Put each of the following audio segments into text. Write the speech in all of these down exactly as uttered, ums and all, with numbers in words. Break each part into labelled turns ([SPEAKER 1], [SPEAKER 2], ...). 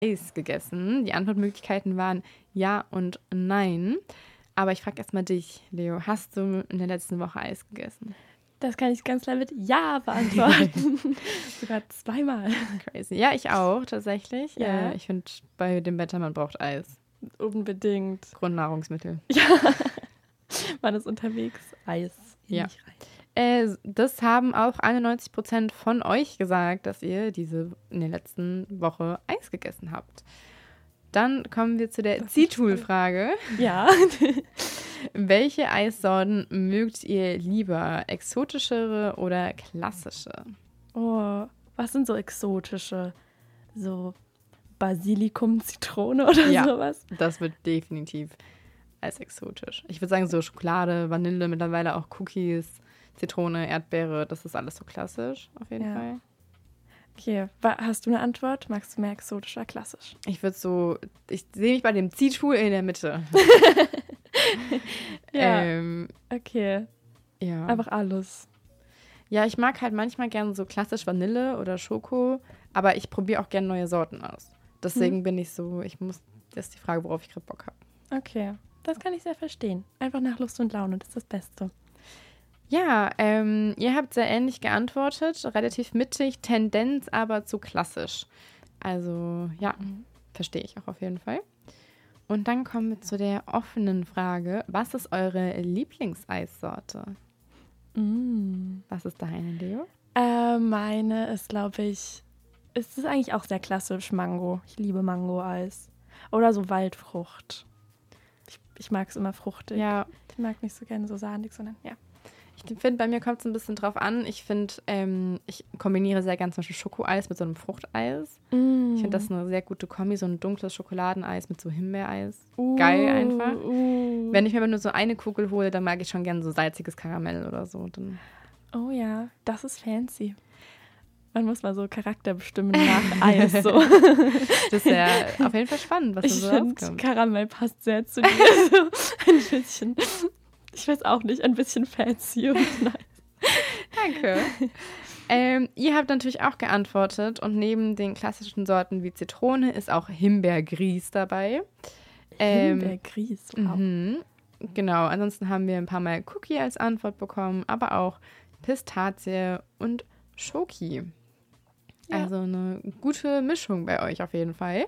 [SPEAKER 1] Eis gegessen? Die Antwortmöglichkeiten waren ja und nein. Aber ich frage erstmal dich, Leo. Hast du in der letzten Woche Eis gegessen?
[SPEAKER 2] Das kann ich ganz klar mit Ja beantworten. Sogar zweimal.
[SPEAKER 1] Crazy. Ja, ich auch, tatsächlich.
[SPEAKER 2] Ja.
[SPEAKER 1] Äh, ich finde, bei dem Wetter, man braucht Eis.
[SPEAKER 2] Unbedingt.
[SPEAKER 1] Grundnahrungsmittel.
[SPEAKER 2] Ja. Man ist unterwegs. Eis. In
[SPEAKER 1] Ja.
[SPEAKER 2] mich rein.
[SPEAKER 1] Äh, das haben auch einundneunzig Prozent von euch gesagt, dass ihr diese in der letzten Woche Eis gegessen habt. Dann kommen wir zu der
[SPEAKER 2] Das ist
[SPEAKER 1] Ziehtool-Frage.
[SPEAKER 2] Ja.
[SPEAKER 1] Welche Eissorten mögt ihr lieber? Exotischere oder klassische?
[SPEAKER 2] Oh, was sind so exotische? So Basilikum, Zitrone oder
[SPEAKER 1] Ja.
[SPEAKER 2] sowas?
[SPEAKER 1] Das wird definitiv als exotisch. Ich würde sagen, so Schokolade, Vanille, mittlerweile auch Cookies, Zitrone, Erdbeere, das ist alles so klassisch auf jeden
[SPEAKER 2] Ja.
[SPEAKER 1] Fall.
[SPEAKER 2] Okay, wa- hast du eine Antwort? Magst du mehr exotisch oder klassisch?
[SPEAKER 1] Ich würde so, ich sehe mich bei dem Ziehtool in der Mitte.
[SPEAKER 2] Ja.
[SPEAKER 1] Ähm,
[SPEAKER 2] Okay,
[SPEAKER 1] ja.
[SPEAKER 2] einfach alles.
[SPEAKER 1] Ja, ich mag halt manchmal gerne so klassisch Vanille oder Schoko, aber ich probiere auch gerne neue Sorten aus. Deswegen
[SPEAKER 2] Hm.
[SPEAKER 1] bin ich so, ich muss, das ist die Frage, worauf ich gerade Bock habe.
[SPEAKER 2] Okay, das kann ich sehr verstehen. Einfach nach Lust und Laune, das ist das Beste.
[SPEAKER 1] Ja, ähm, ihr habt sehr ähnlich geantwortet, relativ mittig, Tendenz aber zu klassisch. Also ja, verstehe ich auch auf jeden Fall. Und dann kommen wir zu der offenen Frage, was ist eure Lieblingseissorte?
[SPEAKER 2] Mm.
[SPEAKER 1] Was ist deine, Leo?
[SPEAKER 2] Äh, meine ist, glaube ich, es ist eigentlich auch sehr klassisch Mango. Ich liebe Mango-Eis. Oder so Waldfrucht. Ich, ich mag es immer fruchtig.
[SPEAKER 1] Ja,
[SPEAKER 2] Ich mag nicht so gerne so sahnig, sondern ja.
[SPEAKER 1] ich finde, bei mir kommt es ein bisschen drauf an. Ich finde, ähm, ich kombiniere sehr gerne zum Beispiel Schokoeis mit so einem Fruchteis.
[SPEAKER 2] Mm.
[SPEAKER 1] Ich finde das eine sehr gute Kombi, so ein dunkles Schokoladeneis mit so Himbeereis.
[SPEAKER 2] uh,
[SPEAKER 1] geil einfach.
[SPEAKER 2] Uh.
[SPEAKER 1] Wenn ich mir aber nur so eine Kugel hole, dann mag ich schon gerne so salziges Karamell oder so. Dann
[SPEAKER 2] Oh ja, das ist fancy. Man muss mal so Charakter bestimmen nach Eis. So.
[SPEAKER 1] das ist ja auf jeden Fall spannend, was da
[SPEAKER 2] Ich
[SPEAKER 1] so
[SPEAKER 2] finde,
[SPEAKER 1] rauskommt.
[SPEAKER 2] Karamell passt sehr zu dir. So ein bisschen, ich weiß auch nicht, ein bisschen fancy und nice.
[SPEAKER 1] Danke. ähm, ihr habt natürlich auch geantwortet und neben den klassischen Sorten wie Zitrone ist auch Himbeergrieß dabei. Ähm,
[SPEAKER 2] Himbeergrieß, wow.
[SPEAKER 1] Mhm. Genau, ansonsten haben wir ein paar Mal Cookie als Antwort bekommen, aber auch Pistazie und Schoki.
[SPEAKER 2] Ja.
[SPEAKER 1] Also eine gute Mischung bei euch auf jeden Fall.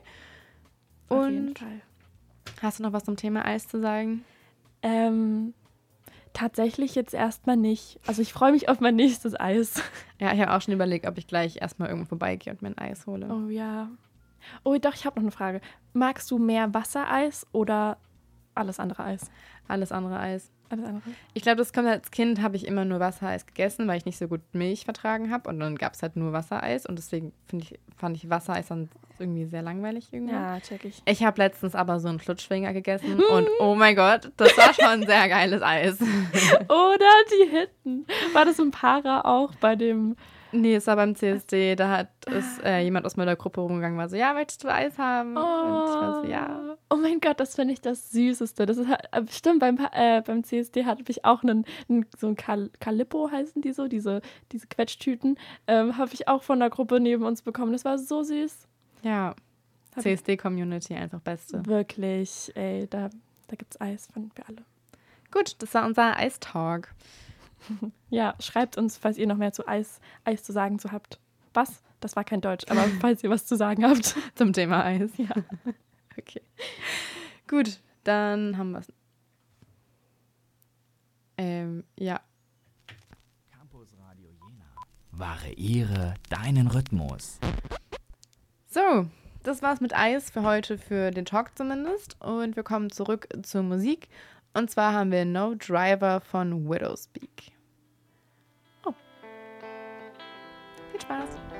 [SPEAKER 2] Auf
[SPEAKER 1] Und
[SPEAKER 2] jeden Fall.
[SPEAKER 1] hast du noch was zum Thema Eis zu sagen?
[SPEAKER 2] Ähm, tatsächlich jetzt erstmal nicht. Also ich freue mich auf mein nächstes Eis.
[SPEAKER 1] Ja, ich habe auch schon überlegt, ob ich gleich erstmal irgendwo vorbeigehe und mir ein Eis hole.
[SPEAKER 2] Oh ja. Oh doch, ich habe noch eine Frage. Magst du mehr Wassereis oder alles andere Eis?
[SPEAKER 1] Alles andere Eis.
[SPEAKER 2] Alles andere?
[SPEAKER 1] Ich glaube, das kommt als Kind, habe ich immer nur Wassereis gegessen, weil ich nicht so gut Milch vertragen habe. Und dann gab es halt nur Wassereis. Und deswegen find ich, fand ich Wassereis dann irgendwie sehr langweilig irgendwie.
[SPEAKER 2] Ja, check ich.
[SPEAKER 1] Ich habe letztens aber so einen Flutschfinger gegessen. Und oh mein Gott, das war schon ein sehr geiles Eis.
[SPEAKER 2] Oder die Hitten. War das im Para auch bei dem...
[SPEAKER 1] Nee, es war beim C S D. Da hat es äh, jemand aus meiner Gruppe rumgegangen, war so, ja, möchtest du Eis haben?
[SPEAKER 2] Oh,
[SPEAKER 1] Und ich war so, ja.
[SPEAKER 2] oh mein Gott, das finde ich das Süßeste. Das ist halt, äh, stimmt, beim, Pa- äh, beim C S D hatte ich auch einen, einen so ein Kal- Calippo heißen die so, diese, diese Quetschtüten, ähm, habe ich auch von der Gruppe neben uns bekommen. Das war so süß.
[SPEAKER 1] Ja,
[SPEAKER 2] Hab
[SPEAKER 1] C S D-Community einfach beste.
[SPEAKER 2] Wirklich, ey, da, da gibt's Eis von wir alle.
[SPEAKER 1] Gut, das war unser Eistalk.
[SPEAKER 2] Ja, schreibt uns, falls ihr noch mehr zu Eis, Eis zu sagen zu habt. Was? Das war kein Deutsch, aber falls ihr was zu sagen habt.
[SPEAKER 1] Zum Thema Eis.
[SPEAKER 2] Ja.
[SPEAKER 1] Okay. Gut, dann haben wir es. Ähm, ja.
[SPEAKER 3] Campus Radio Jena. Variiere deinen Rhythmus.
[SPEAKER 1] So, das war's mit Eis für heute, für den Talk zumindest. Und wir kommen zurück zur Musik. Und zwar haben wir No Driver von Widowspeak. Oh. Viel Spaß.